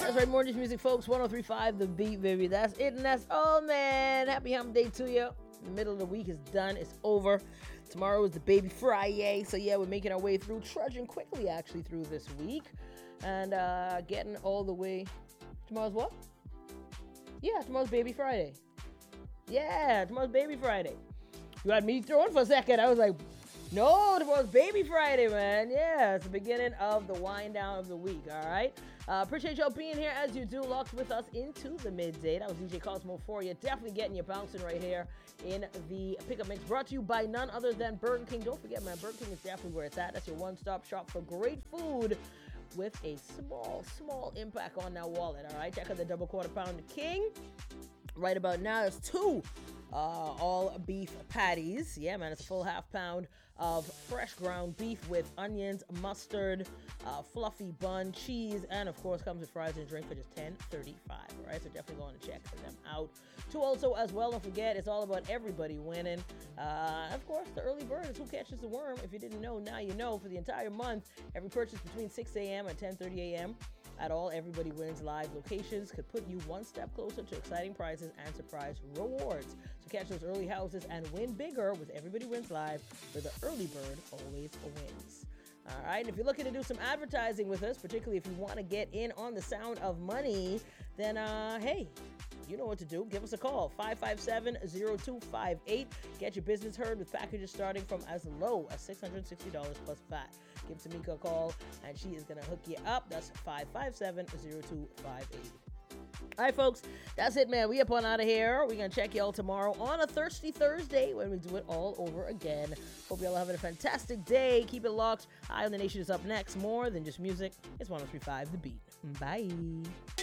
That's right, Morning's Music, folks. 103.5 The Beat, baby. That's it, and that's all, man. Happy hump day to you. The middle of the week is done. It's over. Tomorrow is the baby Friday. So, yeah, we're making our way through, trudging quickly, actually, through this week. And getting all the way. Tomorrow's what? Yeah, tomorrow's baby Friday. Yeah, tomorrow's baby Friday. You had me throwing for a second. I was like, no, tomorrow's baby Friday, man. Yeah, it's the beginning of the wind down of the week, all right? Appreciate y'all being here as you do, locked with us into the midday. That was DJ Cosmo for you. Definitely getting you bouncing right here in the pickup mix. Brought to you by none other than Burger King. Don't forget, man, Burger King is definitely where it's at. That's your one-stop shop for great food with a small impact on that wallet, all right? Check out the double quarter pounder King. Right about now, there's two all beef patties. Yeah, man, it's a full half pound of fresh ground beef with onions, mustard, fluffy bun, cheese, and of course comes with fries and drink for just $10.35. All right, so definitely go on and check them out. To also, as well, don't forget, it's all about everybody winning. Of course, the early bird is who catches the worm. If you didn't know, now you know. For the entire month, every purchase between 6 a.m. and 10:30 a.m. at all Everybody Wins live locations could put you one step closer to exciting prizes and surprise rewards. So catch those early houses and win bigger with Everybody Wins Live, where the early bird always wins. All right, and if you're looking to do some advertising with us, particularly if you want to get in on the sound of money, then hey, you know what to do. Give us a call, 557-0258. Get your business heard with packages starting from as low as $660 plus VAT. Give Tamika a call, and she is going to hook you up. That's 557-0258. All right, folks, that's it, man. We up on out of here. We're going to check y'all tomorrow on a Thirsty Thursday when we do it all over again. Hope y'all having a fantastic day. Keep it locked. Eye on the Nation is up next. More than just music. It's 103.5 The Beat. Bye.